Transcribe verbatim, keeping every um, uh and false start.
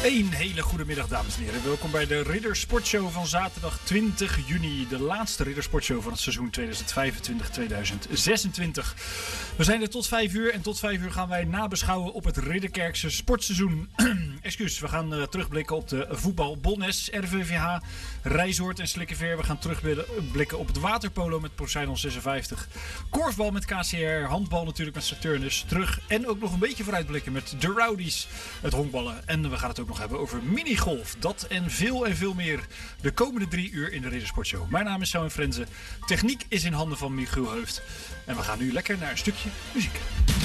Een hele goede middag, dames en heren. Welkom bij de Ridder Sportshow van zaterdag twintig juni. De laatste Ridder Sportshow van het seizoen tweeduizend vijfentwintig tweeduizend zesentwintig. We zijn er tot vijf uur en tot vijf uur gaan wij nabeschouwen op het Ridderkerkse sportseizoen. Excuus, we gaan uh, terugblikken op de voetbal Bolnes, R V V H, Rijsoord en Slikkeveer. We gaan terugblikken op het waterpolo met Poseidon zesenvijftig. Korfbal met K C R, handbal natuurlijk met Saturnus. Terug en ook nog een beetje vooruitblikken met de Rowdies, het honkballen. En we gaan het ook nog hebben over minigolf. Dat en veel en veel meer de komende drie uur in de Ridder Sportshow. Mijn naam is Sauwen Frenze. Techniek is in handen van Michiel Heuft. En we gaan nu lekker naar een stukje muziek.